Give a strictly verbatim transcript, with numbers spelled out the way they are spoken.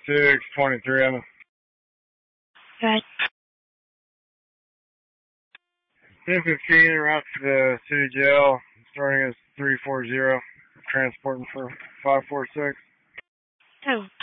six twenty-three on the Right. ten fifteen, route to the city jail, starting as three forty, transporting for five four six. Oh.